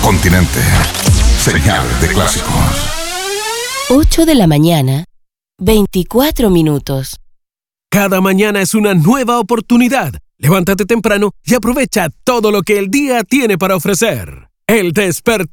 Continente. Señal de clásicos. 8 de la mañana, 24 minutos. Cada mañana es una nueva oportunidad. Levántate temprano y aprovecha todo lo que el día tiene para ofrecer. El despertador.